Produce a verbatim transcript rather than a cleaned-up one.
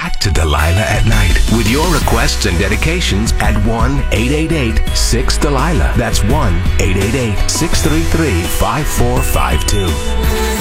back to Delilah at Night with your requests and dedications at one eight eight eight six Delilah. That's one eight eight eight six three three five four five two.